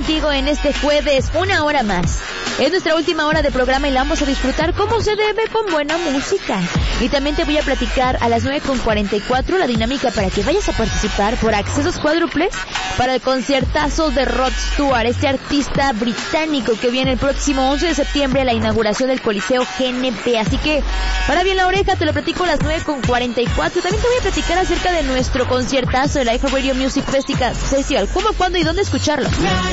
contigo en este jueves, una hora más. Es nuestra última hora de programa y la vamos a disfrutar como se debe, con buena música. Y también te voy a platicar a las 9:44 la dinámica para que vayas a participar por accesos cuádruples para el conciertazo de Rod Stewart, este artista británico que viene el próximo 11 de septiembre a la inauguración del Coliseo GNP. Así que, para bien la oreja, te lo platico a las 9:44. También te voy a platicar acerca de nuestro conciertazo, el iHeartRadio Music Festival. ¿Cómo, cuándo y dónde escucharlo?